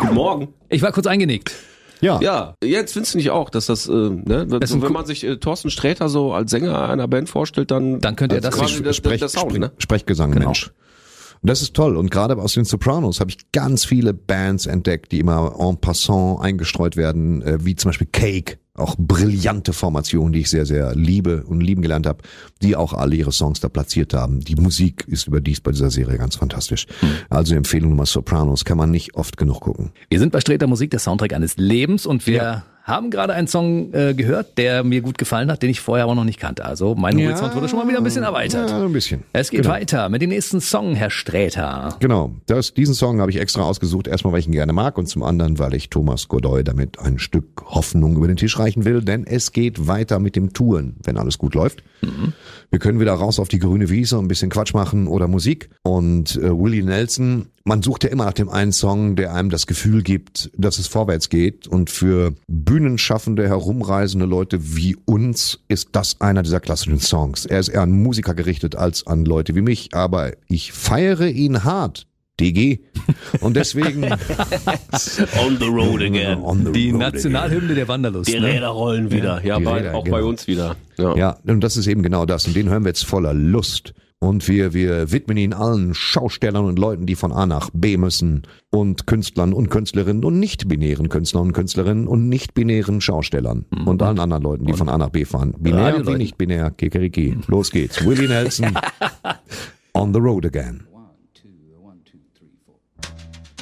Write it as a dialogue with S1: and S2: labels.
S1: Guten Morgen.
S2: Ich war kurz eingenickt.
S1: Ja, jetzt findest du nicht auch, dass das, wenn man sich Thorsten Sträter so als Sänger einer Band vorstellt, dann
S2: könnte er das
S1: quasi der Sound, ne?
S3: Sprechgesang,
S2: Genau.
S3: Mensch. Und das ist toll. Und gerade aus den Sopranos habe ich ganz viele Bands entdeckt, die immer en passant eingestreut werden, wie zum Beispiel Cake. Auch brillante Formationen, die ich sehr, sehr liebe und lieben gelernt habe, die auch alle ihre Songs da platziert haben. Die Musik ist überdies bei dieser Serie ganz fantastisch. Also Empfehlung Nummer Sopranos, kann man nicht oft genug gucken.
S2: Wir sind bei Sträter Musik, der Soundtrack eines Lebens, und wir haben gerade einen Song gehört, der mir gut gefallen hat, den ich vorher aber noch nicht kannte. Also mein Horizont wurde schon mal wieder ein bisschen erweitert.
S3: Ja, ein bisschen.
S2: Es geht weiter mit dem nächsten Song, Herr Sträter.
S3: Genau, diesen Song habe ich extra ausgesucht. Erstmal, weil ich ihn gerne mag, und zum anderen, weil ich Thomas Godoy damit ein Stück Hoffnung über den Tisch reichen will, denn es geht weiter mit dem Touren, wenn alles gut läuft. Wir können wieder raus auf die grüne Wiese und ein bisschen Quatsch machen oder Musik. Und Willie Nelson, man sucht ja immer nach dem einen Song, der einem das Gefühl gibt, dass es vorwärts geht. Und für bühnenschaffende, herumreisende Leute wie uns ist das einer dieser klassischen Songs. Er ist eher an Musiker gerichtet als an Leute wie mich, aber ich feiere ihn hart. DG. Und deswegen
S1: On the road again.
S2: Die Nationalhymne der Wanderlust.
S1: Die Räder rollen wieder. Ja,
S3: Räder,
S1: bei uns wieder.
S3: Ja, und das ist eben genau das. Und den hören wir jetzt voller Lust. Und wir widmen ihn allen Schaustellern und Leuten, die von A nach B müssen, und Künstlern und Künstlerinnen und nicht-binären Künstlern und Künstlerinnen und nicht-binären Schaustellern und allen anderen Leuten, die von A nach B fahren. Binär wie nicht binär, Kikeriki. Los geht's. Willie Nelson, On the Road Again.